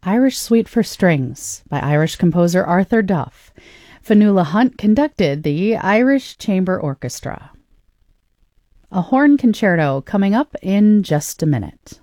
Irish Suite for Strings by Irish composer Arthur Duff. Fionnuala Hunt conducted the Irish Chamber Orchestra. A horn concerto coming up in just a minute.